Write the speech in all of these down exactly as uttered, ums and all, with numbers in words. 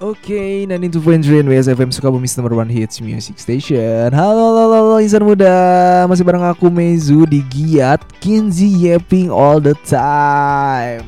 Oke, sembilan puluh dua koma tiga W S F M Sukabumi number one hits music station. Halo, halo, halo insan muda. Masih bareng aku Mezu di Giat Kinzi Yapping all the time.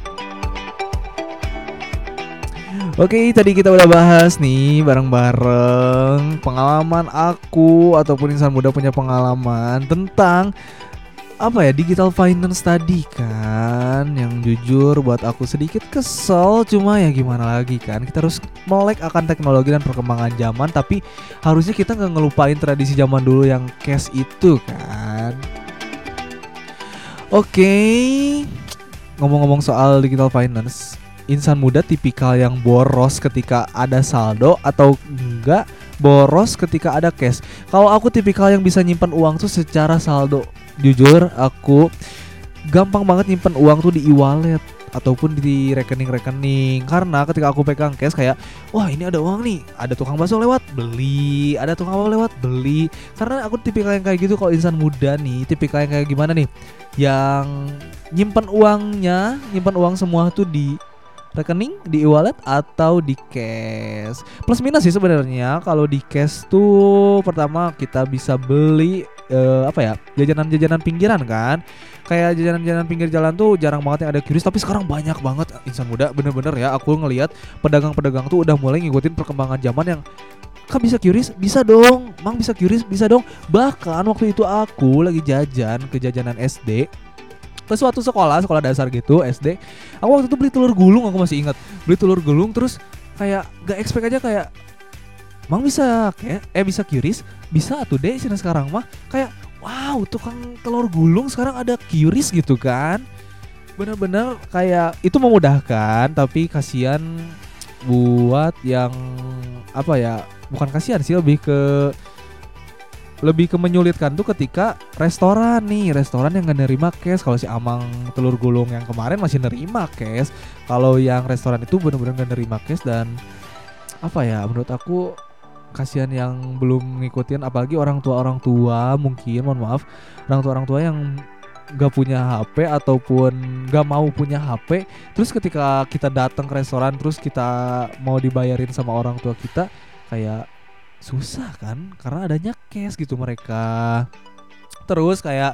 Oke, tadi kita udah bahas nih bareng-bareng pengalaman aku ataupun insan muda punya pengalaman tentang apa ya, digital finance tadi kan, yang jujur buat aku sedikit kesel. Cuma ya gimana lagi kan, kita harus melek akan teknologi dan perkembangan zaman. Tapi harusnya kita gak ngelupain tradisi zaman dulu yang cash itu kan. Oke, ngomong-ngomong soal digital finance, insan muda tipikal yang boros ketika ada saldo atau enggak boros ketika ada cash? Kalau aku tipikal yang bisa nyimpan uang tuh secara saldo. Jujur aku gampang banget nyimpen uang tuh di e-wallet ataupun di rekening-rekening. Karena ketika aku pegang cash kayak, wah ini ada uang nih, ada tukang bakso lewat, beli, ada tukang apa lewat, beli. Karena aku tipikal yang kayak gitu. Kalau insan muda nih, tipikal yang kayak gimana nih, yang nyimpen uangnya, nyimpen uang semua tuh di rekening, di e-wallet atau di cash. Plus minus sih sebenarnya. Kalau di cash tuh pertama kita bisa beli uh, apa ya, jajanan-jajanan pinggiran kan. Kayak jajanan-jajanan pinggir jalan tuh jarang banget yang ada Q R I S, tapi sekarang banyak banget insan muda. Bener-bener ya, aku ngelihat pedagang-pedagang tuh udah mulai ngikutin perkembangan zaman yang Kak bisa Q R I S? Bisa dong. Mang bisa Q R I S? Bisa dong. Bahkan waktu itu aku lagi jajan ke jajanan S D, ke suatu sekolah, sekolah dasar gitu, S D. Aku waktu itu beli telur gulung, aku masih ingat. Beli telur gulung terus kayak gak expect aja kayak, Mang bisa kayak eh bisa Q R I S? Bisa atuh deh sini sekarang mah. Kayak wow, tukang telur gulung sekarang ada Q R I S gitu kan. Bener-bener kayak itu memudahkan, tapi kasihan buat yang apa ya, bukan kasihan sih, lebih ke lebih ke menyulitkan tuh ketika restoran nih, restoran yang gak nerima cash. Kalau si Amang telur gulung yang kemarin masih nerima cash, kalau yang restoran itu benar-benar gak nerima cash. Dan apa ya, menurut aku kasihan yang belum ngikutin, apalagi orang tua orang tua mungkin, mohon maaf, orang tua orang tua yang gak punya H P ataupun gak mau punya H P. Terus ketika kita datang ke restoran terus kita mau dibayarin sama orang tua kita, kayak susah kan, karena adanya cash gitu mereka. Terus kayak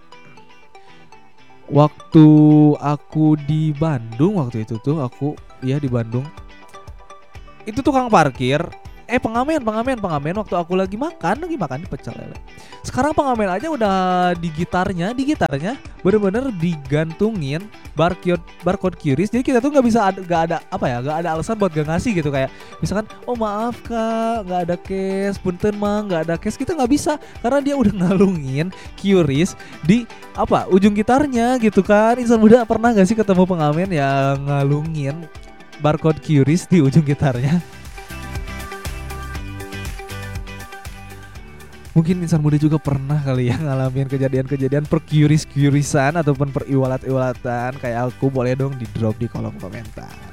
waktu aku di Bandung, waktu itu tuh aku ya di Bandung, itu tukang parkir Eh pengamen, pengamen, pengamen waktu aku lagi makan, lagi makan di pecel lele. Sekarang pengamen aja udah di gitarnya, di gitarnya bener-bener digantungin barcode barcode Q R I S. Jadi kita tuh nggak bisa, ada, gak ada apa ya, gak ada alasan buat gak ngasih gitu. Kayak misalkan, oh maaf kak, nggak ada cash, punten mang, nggak ada cash, kita nggak bisa karena dia udah ngalungin Q R I S di apa ujung gitarnya gitu kan. Insan muda pernah nggak sih ketemu pengamen yang ngalungin barcode Q R I S di ujung gitarnya? Mungkin insan muda juga pernah kali ya ngalamin kejadian-kejadian per Q R I S-Q R I S-an ataupun per e-wallet-e-wallatan kayak aku. Boleh dong di drop di kolom komentar.